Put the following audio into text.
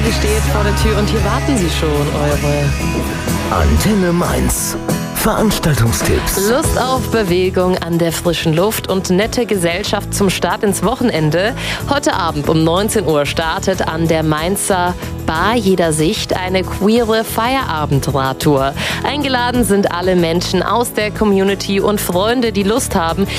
Family steht vor der Tür und hier warten sie schon, eure Antenne Mainz. Veranstaltungstipps. Lust auf Bewegung an der frischen Luft und nette Gesellschaft zum Start ins Wochenende. Heute Abend um 19 Uhr startet an der Mainzer Bar Jeder Sicht eine queere Feierabendradtour. Eingeladen sind alle Menschen aus der Community und Freunde, die Lust haben,